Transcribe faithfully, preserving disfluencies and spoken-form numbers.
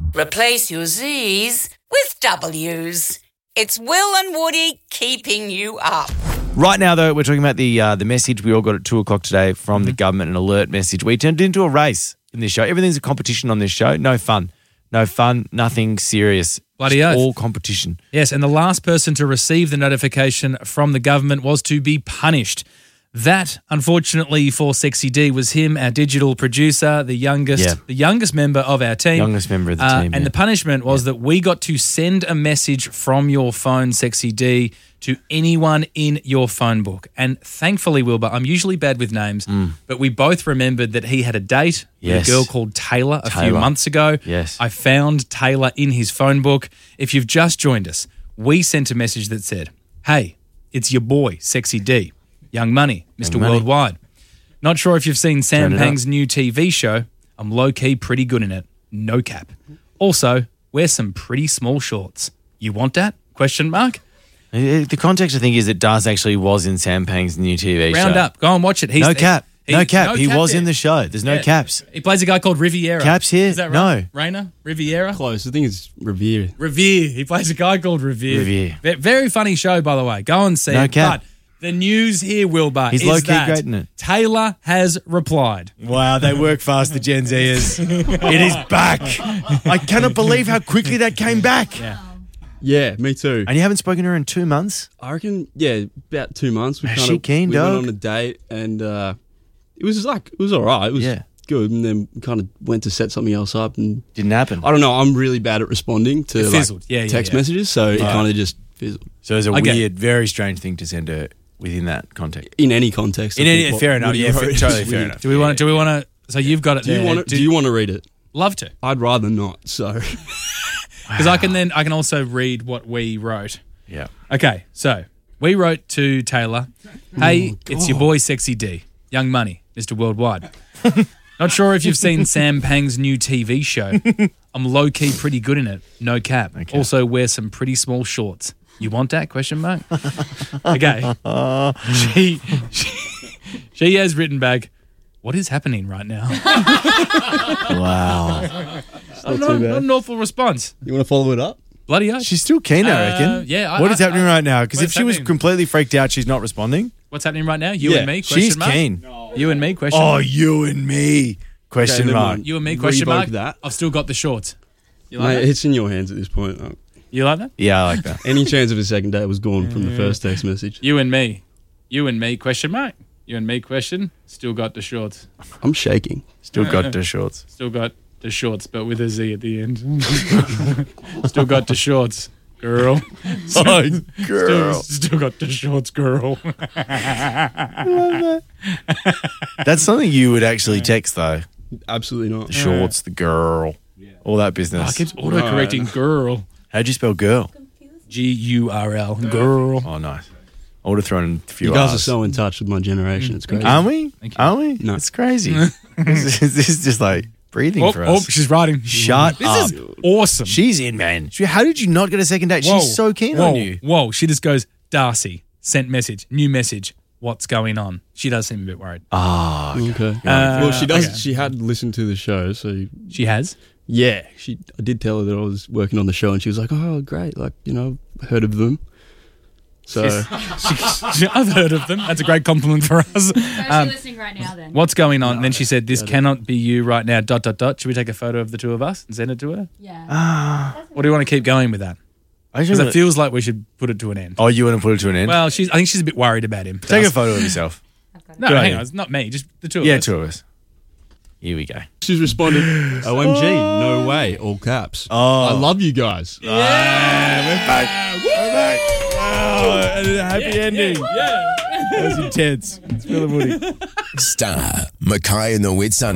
Replace your Z's with W's. It's Will and Woody keeping you up. Right now, though, we're talking about the uh, the message we all got at two o'clock today from the government, an alert message. We turned it into a race in this show. Everything's a competition on this show. No fun. No fun, nothing serious. Bloody Just oath. all competition. Yes, and the last person to receive the notification from the government was to be punished. That, unfortunately for Sexy D, was him, our digital producer, the youngest Yeah. the youngest member of our team. Youngest member of the Uh, team, And yeah. the punishment was that we got to send a message from your phone, Sexy D, to anyone in your phone book. And thankfully, Wilbur, I'm usually bad with names, but we both remembered that he had a date with Yes. a girl called Taylor a few Taylor. months ago. Yes. I found Taylor in his phone book. If you've just joined us, we sent a message that said, hey, it's your boy, Sexy D, Young Money, Mister Money. Worldwide. Not sure if you've seen Sam Turn it Pang's new T V show. I'm low-key pretty good in it. No cap. Also, wear some pretty small shorts. You want that? Question mark? Uh, The context, I think, is it does actually was in Sam Pang's new T V show. Round up. Go and watch it. He's No cap. he- no cap. no he cap was there. in the show. There's no Yeah. caps. He plays a guy called Riviera. Caps here? Is that No. right? Rainer? Riviera? Close. I think it's Revere. Revere. He plays a guy called Revere. Revere. Ve- Very funny show, by the way. Go and see No it. cap. But the news here, Wilbur, He's is low-key that great in it. Taylor has replied. Wow, they work fast, the Gen Zers. It is back. I cannot believe how quickly that came back. Yeah. Yeah, me too. And you haven't spoken to her in two months? I reckon, yeah, about two months. We Is kind she of keen, we dog? went on a date, and uh, it was just like it was all right. It was Yeah. good, and then we kind of went to set something else up, and Didn't happen. I don't know. I'm really bad at responding to It like, fizzled. Yeah, yeah, text yeah. messages, so it kind of just fizzled. So it's a Okay. weird, very strange thing to send her within that context. In any context, I In think any, what- fair enough. what you Yeah, wrote fair, is totally weird. fair enough. Do we want to? Do we want to? So you've got it Do you there. want to? Do you want to read it? Love to, I'd rather not. So because I can then I can also read what we wrote. Yeah. Okay, so we wrote to Taylor, hey, it's your boy Sexy D, Young Money, Mister Worldwide. Not sure if you've seen Sam Pang's new T V show. I'm low-key pretty good in it, no cap. Also wear some pretty small shorts. You want that? Question mark. Okay. she, she, she has written back, what is happening right now? Wow. not, not, not an awful response. you want to follow it up? Bloody oath. She's still keen, I Uh, reckon. yeah, I- What is I- happening I- right now? Because if what's she was happening? completely freaked out, she's not responding. What's happening right now? You Yeah, and me? Question She's mark? keen. You and me? Question Oh, mark? you and me. Question never mark. mind. You and me? Question Revoke mark? that. I've still got the shorts. You like Mate, that? it's in your hands at this point. Uh, You like that? Yeah, I like that. Any chance of a second date was gone from the first text message. You and me. You and me? Question mark? You and me? Question? Still got the shorts. I'm shaking. Still got the shorts. Still got the shorts, but with a Z at the end. Still got the shorts, girl. Oh, girl. Still, still got the shorts, girl. That's something you would actually text, though. Absolutely not. The shorts, the girl, all that I business. keep autocorrecting girl. How'd you spell girl? G U R L. Girl. Oh, nice. I would have thrown in a few You guys are R's. so in touch with my generation. It's crazy. Aren't we? Thank you. Aren't we? No. It's crazy. this, is, this is just like breathing Oh, for oh, us. she's writing. Shut This up. is awesome. She's in, man. She- How did you not get a second date? Whoa, She's so keen whoa, on you. Whoa, she just goes, Darcy, sent message, new message. What's going on? She does seem a bit worried. Ah, Okay. Uh, well, she does. okay. She had listened to the show, so She has? yeah. She. I did tell her that I was working on the show, and she was like, "Oh, great! Like you know, heard of them." So I've heard of them. That's a great compliment for us. So is Um, she listening right now then? What's going on? And then she said, this cannot be you right now, dot, dot, dot. Should we take a photo of the two of us and send it to her? Yeah. Or do you want to keep going with that? I Because just it wanna- feels like we should put it to an end. Oh, you want to put it to an end? Well, she's. I think she's a bit worried about him. Take a photo of yourself. I've got it. No, Good hang idea. on. It's not me. Just the two of Yeah, us. two of us. Here we go. she's responded, "O M G, no way!" All caps. Oh. I love you guys. Yeah, we're back. We're back. Oh, and a happy ending. Yeah. That was intense. It's Will and Woody. Star, Mackay and the Whitsunday.